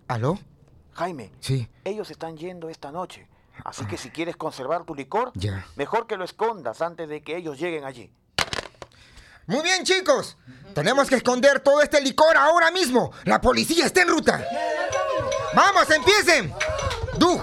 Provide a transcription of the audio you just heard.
¿Aló? Jaime, Sí. ellos están yendo esta noche. Así que si quieres conservar tu licor, Ya. mejor que lo escondas antes de que ellos lleguen allí. Muy bien, chicos. Tenemos que esconder todo este licor ahora mismo. La policía está en ruta. ¡Vamos, empiecen!